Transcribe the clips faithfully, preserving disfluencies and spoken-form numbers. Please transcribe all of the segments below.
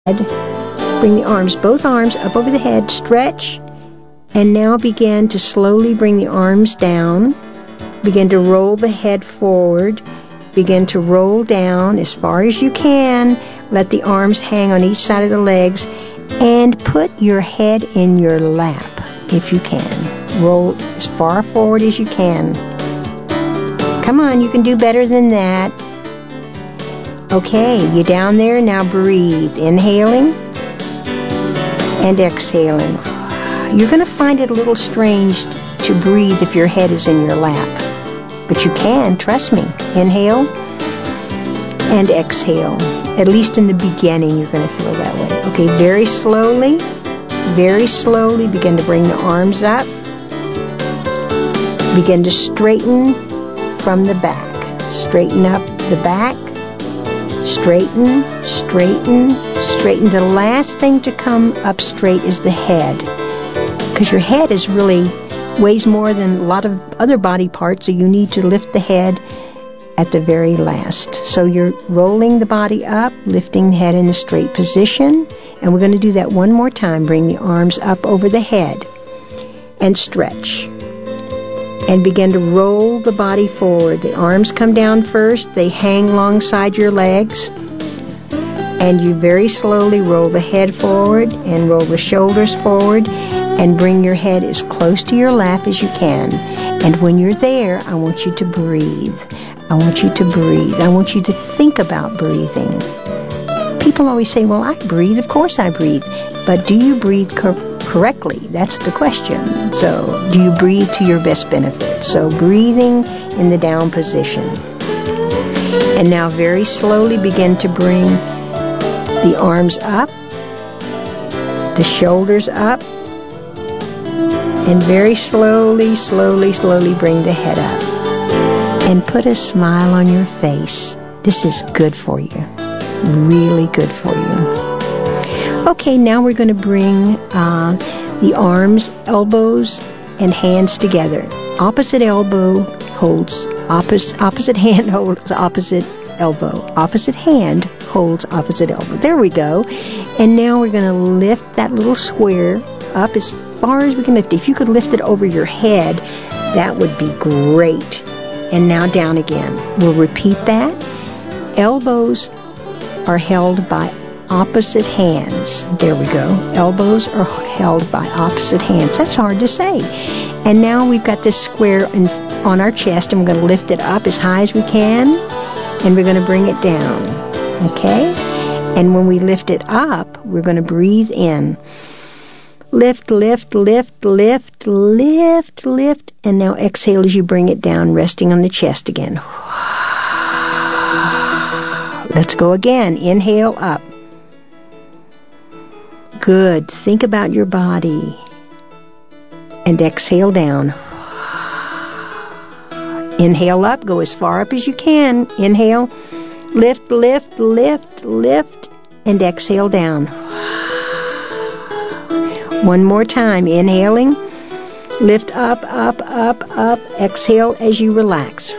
Bring the arms, both arms up over the head, stretch, and now begin to slowly bring the arms down. Begin to roll the head forward. Begin to roll down as far as you can. Let the arms hang on each side of the legs, and put your head in your lap if you can. Roll as far forward as you can. Come on, you can do better than that. Okay, you're down there, now breathe. Inhaling and exhaling. You're going to find it a little strange to breathe if your head is in your lap. But you can, trust me. Inhale and exhale. At least in the beginning, you're going to feel that way. Okay, very slowly, very slowly begin to bring the arms up. Begin to straighten from the back. Straighten up the back. Straighten, straighten, straighten. The last thing to come up straight is the head. Because your head is really weighs more than a lot of other body parts, so you need to lift the head at the very last. So you're rolling the body up, lifting the head in a straight position. And we're going to do that one more time. Bring the arms up over the head and stretch. And begin to roll the body forward. The arms come down first. They hang alongside your legs. And you very slowly roll the head forward and roll the shoulders forward and bring your head as close to your lap as you can. And when you're there, I want you to breathe. I want you to breathe. I want you to think about breathing. People always say, well, I breathe. Of course I breathe. But do you breathe correctly? Correctly? That's the question. So, do you breathe to your best benefit? So, breathing in the down position. And now very slowly begin to bring the arms up, the shoulders up, and very slowly, slowly, slowly bring the head up. And put a smile on your face. This is good for you. Really good for you. Okay, now we're going to bring uh, the arms, elbows, and hands together. Opposite elbow holds opposite, opposite hand holds opposite elbow. Opposite hand holds opposite elbow. There we go. And now we're going to lift that little square up as far as we can lift it. If you could lift it over your head, that would be great. And now down again. We'll repeat that. Elbows are held by opposite hands. There we go. Elbows are held by opposite hands. That's hard to say. And now we've got this square in, on our chest, and we're going to lift it up as high as we can, and we're going to bring it down. Okay? And when we lift it up, we're going to breathe in. Lift, lift, lift, lift, lift, lift, and now exhale as you bring it down, resting on the chest again. Let's go again. Inhale up. Good. Think about your body. And exhale down. Inhale up. Go as far up as you can. Inhale. Lift, lift, lift, lift. And exhale down. One more time. Inhaling. Lift up, up, up, up. Exhale as you relax.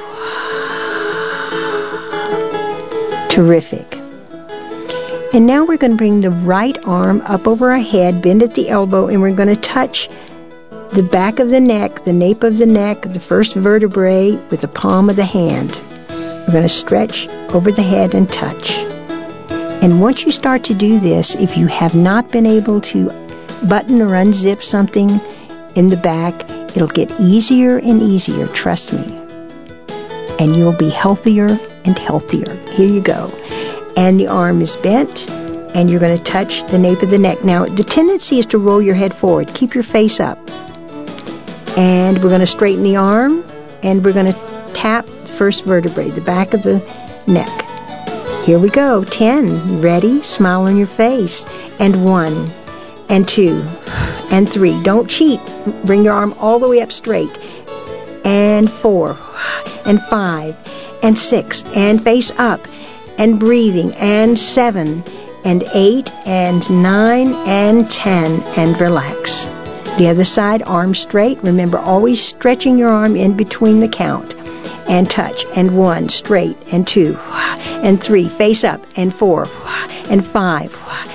Terrific. And now we're going to bring the right arm up over our head, bend at the elbow, and we're going to touch the back of the neck, the nape of the neck, the first vertebrae with the palm of the hand. We're going to stretch over the head and touch. And once you start to do this, if you have not been able to button or unzip something in the back, it'll get easier and easier, trust me. And you'll be healthier and healthier. Here you go. And the arm is bent, and you're going to touch the nape of the neck. Now, the tendency is to roll your head forward. Keep your face up. And we're going to straighten the arm, and we're going to tap the first vertebrae, the back of the neck. Here we go. Ten. Ready? Smile on your face. And one, and two, and three. Don't cheat. Bring your arm all the way up straight. And four, and five, and six, and face up. And breathing, and seven, and eight, and nine, and ten, and relax. The other side, arms straight. Remember, always stretching your arm in between the count. And touch, and one, straight, and two, and three, face up, and four, and five,